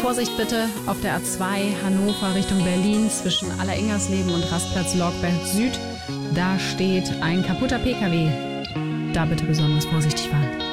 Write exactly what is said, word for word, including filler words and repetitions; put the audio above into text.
Vorsicht bitte auf der A zwei Hannover Richtung Berlin zwischen Alleringersleben und Rastplatz Lorgberg Süd. Da steht ein kaputter P K W. Da bitte besonders vorsichtig fahren.